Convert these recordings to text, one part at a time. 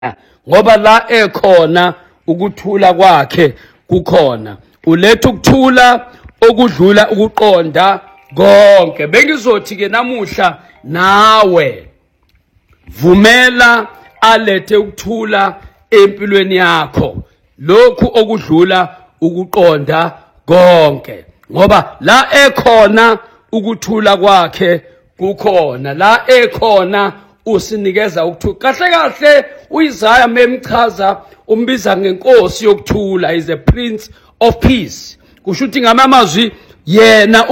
ngoba la ekhona ukuthula kwakhe kukhona. Uletha ukuthula okudlula ukuqonda konke. Bengizothi ke namuhla nawe vumela alethe ukuthula empilweni yakho, lokhu okudlula ukuqonda konke, ngoba la ekhona ukuthula kwakhe kukhona. La ekhona usinikeza ukuthula. Kahle kahle uIsaya memchaza umbiza ngenkosi yokuthula, is a prince of peace. Kusho ukuthi ngamamazwi yena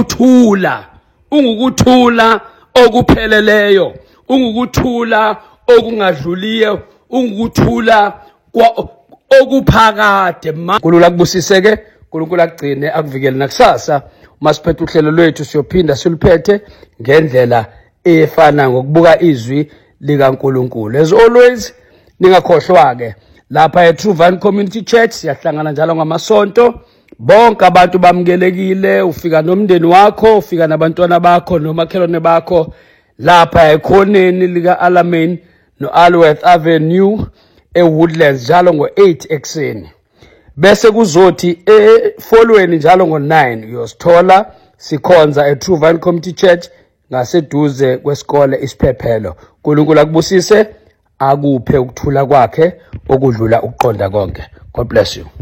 ungukuthula okupheleleyo, ungukuthula okungadluliyo, ungukuthula okuphakade. Nkulunkulu akubusiseke, uNkulunkulu akugcine, akuvikele nakusasa. Masiphethe uhlelo lwethu siyophinda siluphethe ngendlela efana ngokubuka izwi likaNkulunkulu. As always, ningakhohlwa ke lapha eTrue Vine Community Church siyahlangana njalo ngamasonto. Bonke abantu bamukelekile, ufika nomndeni wakho, ufika nabantwana bakho nomakhelwane bakho lapha ekhoneni lika Alamein no Alworth Avenue eWoodlands njalo ngo-8 ekseni. Bese kuzothi efolweni njalo ngo-9 uyosithola sikhonza eTrue Vine Community Church ngaseduze kwesikole Isiphephelo. uNkulunkulu akubusise, akuphe ukuthula kwakhe okudlula ukuqonda konke. God bless you.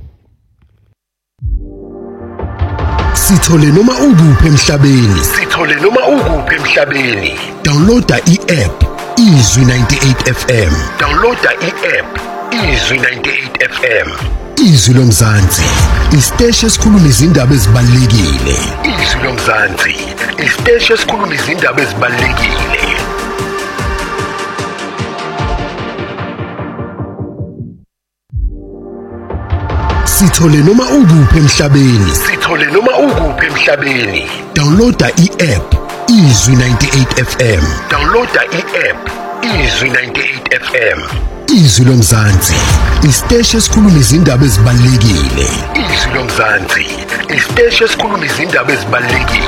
Sithole noma ukuphi emhlabeni. Downloada i-app Izwi 98 FM. Izwi lomzansi, isiteshi esikhuluma izindaba ezibalulekile. Sithole noma ukuphi emhlabeni. Downloada i-app Izwi 98 FM. Izwi lomzansi, isiteshi esikhuluma izindaba ezibalulekile.